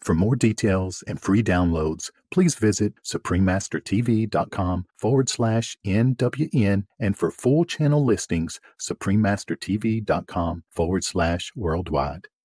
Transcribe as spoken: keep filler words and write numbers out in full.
For more details and free downloads, please visit suprememastertv.com forward slash NWN, and for full channel listings, suprememastertv.com forward slash worldwide.